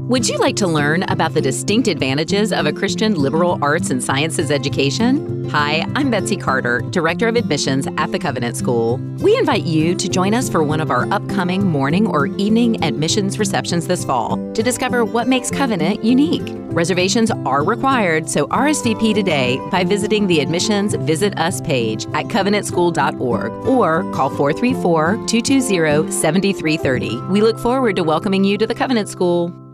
Would you like to learn about the distinct advantages of a Christian liberal arts and sciences education? Hi, I'm Betsy Carter, Director of Admissions at the Covenant School. We invite you to join us for one of our upcoming morning or evening admissions receptions this fall to discover what makes Covenant unique. Reservations are required, so RSVP today by visiting the Admissions Visit Us page at covenantschool.org or call 434-220-7330. We look forward to welcoming you to the Covenant School.